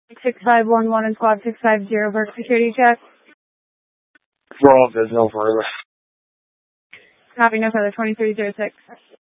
6511 and squad 650, work security check. Roll, there's no further. Copy, no further, 2306.